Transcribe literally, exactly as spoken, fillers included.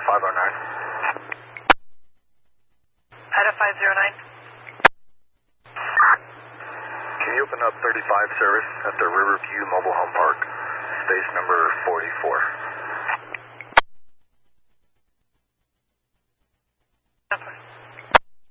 to five oh nine. Ida five zero nine. Can you open up thirty-five service at the Riverview Mobile Home Park, space number forty-four?